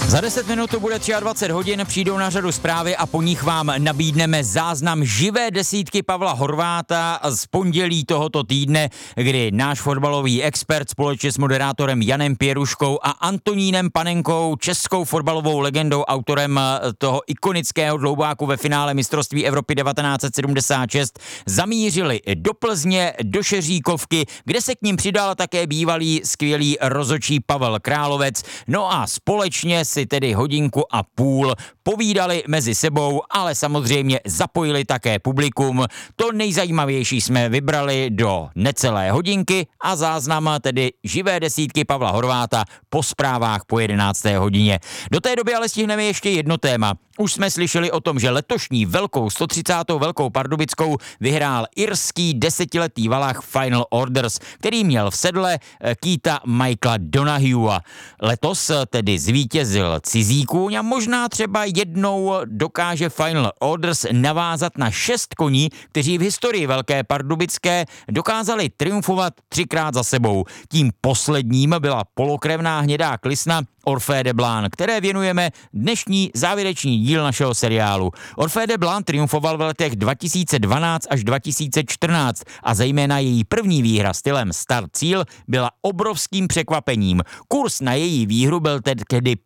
Za 10 minut to bude 23 hodin, přijdou na řadu zprávy a po nich vám nabídneme záznam živé desítky Pavla Horváta z pondělí tohoto týdne, kdy náš fotbalový expert společně s moderátorem Janem Pěruškou a Antonínem Panenkou, českou fotbalovou legendou, autorem toho ikonického dloubáku ve finále mistrovství Evropy 1976, zamířili do Plzně, do Šeříkovky, kde se k ním přidal také bývalý skvělý rozhodčí Pavel Královec. No a společně si tedy hodinku a půl povídali mezi sebou, ale samozřejmě zapojili také publikum. To nejzajímavější jsme vybrali do necelé hodinky a záznam tedy živé desítky Pavla Horváta po zprávách po 11. hodině. Do té doby ale stihneme ještě jedno téma. Už jsme slyšeli o tom, že letošní velkou 130. Velkou Pardubickou vyhrál irský desetiletý valach Final Orders, který měl v sedle kýta Michaela Donahuea. Letos tedy zvítězil cizí kůň a možná třeba jednou dokáže Final Orders navázat na 6 koní, kteří v historii Velké Pardubické dokázali triumfovat 3krát za sebou. Tím posledním byla polokrevná hnědá klisna Orphée de Blanc, které věnujeme dnešní závěrečný díl našeho seriálu. Orphée de Blanc triumfoval v letech 2012 až 2014 a zejména její první výhra stylem start-cíl byla obrovským překvapením. Kurz na její výhru byl tedy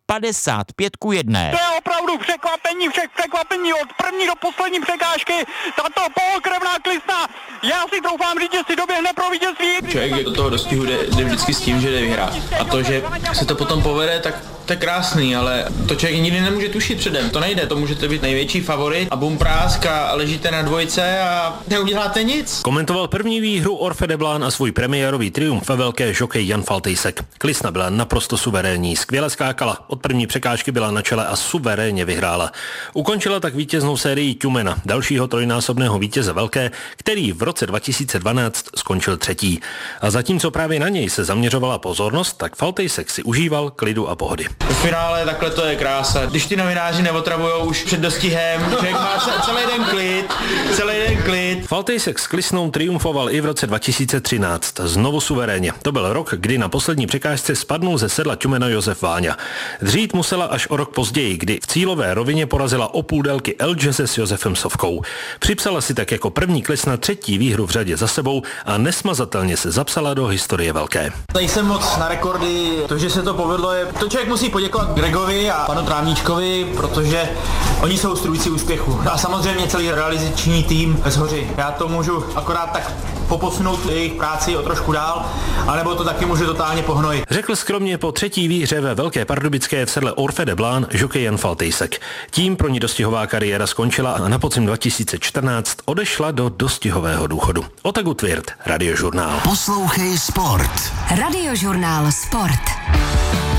55:1. To je opravdu překvapení všech překvapení od první do poslední překážky. Tato polokrevná klisna, já si troufám říct, že si doběhne pro vítězství. Člověk do toho dostihu jde vždycky s tím, že jde vyhrát. A to, že se to potom povede, tak to je krásný, ale to člověk nikdy nemůže tušit předem. To nejde, to můžete být největší favorit a bum prásk a ležíte na dvojce a neuděláte nic. Komentoval první výhru Orphée de Blanc a svůj premiérový triumf ve velké žokej Jan Faltýsek. Klisna byla naprosto suverénní, skvěle skákala, od první překážky byla na čele a suverénně vyhrála. Ukončila tak vítěznou sérii Tumena, dalšího trojnásobného vítěze velké, který v roce 2012 skončil 3. A zatímco právě na něj se zaměřovala pozornost, tak Faltýsek si užíval klidu a pohody. V finále takhle to je krása. Když ty novináři neotravujou už před dostihem, člověk má celý den klid. Faltýsek s klisnou triumfoval i v roce 2013, znovu suverénně. To byl rok, kdy na poslední překážce spadnul ze sedla Tumena Josef Váňa. Dřít musela až o rok později, kdy v cílové rovině porazila o půl délky Elgese s Josefem Sovkou. Připsala si tak jako první klisna 3. výhru v řadě za sebou a nesmazatelně se zapsala do historie velké. Nejsem moc na rekordy, to, že se to povedlo, to člověk musí poděkovat Gregovi a panu Trávníčkovi, protože oni jsou strůjci úspěchu. A samozřejmě celý realizační tým ve Zhoři. Já to můžu akorát tak poposunout jejich práci o trošku dál, anebo to taky může totálně pohnojit. Řekl skromně po 3. výhře ve Velké Pardubické v sedle Orphée de Blanc žokej Jan Faltýsek. Tím pro ní dostihová kariéra skončila a na podzim 2014 odešla do dostihového důchodu. Otagu Tvirt, Radiožurnál. Poslouchej Sport. Radiožurnál Sport.